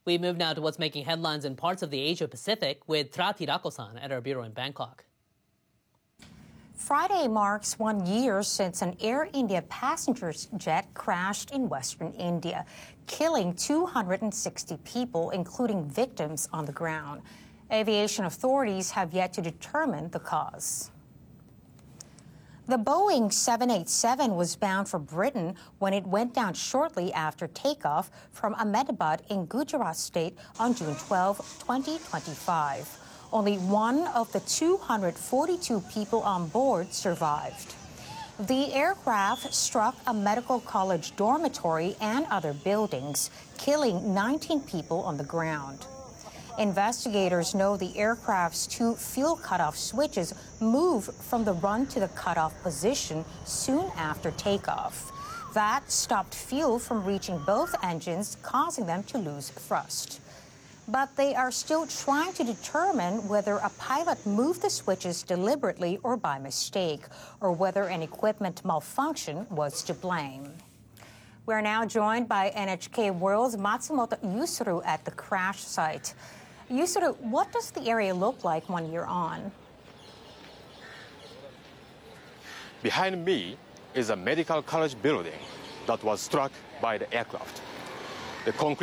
We move now to what's making headlines in parts of the Asia-Pacific with Trati Rako-san at our bureau in Bangkok. Friday marks 1 year since an Air India passenger jet crashed in western India, killing 260 people, including victims on the ground. Aviation authorities have yet to determine the cause. The Boeing 787 was bound for Britain when it went down shortly after takeoff from Ahmedabad in Gujarat state on June 12, 2025. Only one of the 242 people on board survived. The aircraft struck a medical college dormitory and other buildings, killing 19 people on the ground. Investigators know the aircraft's two fuel cutoff switches moved from the run to the cutoff position soon after takeoff. That stopped fuel from reaching both engines, causing them to lose thrust. But they are still trying to determine whether a pilot moved the switches deliberately or by mistake, or whether an equipment malfunction was to blame. We're now joined by NHK World's Matsumoto Yusuru at the crash site. Yusuru, what does the area look like 1 year on? Behind me is a medical college building that was struck by the aircraft. The concrete